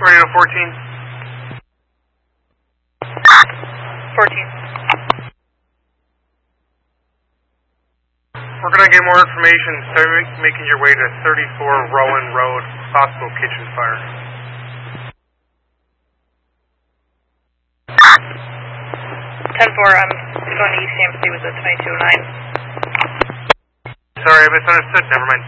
Radio 14. 14. We're going to get more information. Start making your way to 34 Rowan Road, possible kitchen fire. 10-4, I'm going to East Hampstead with the 2209. Sorry, I misunderstood. Never mind.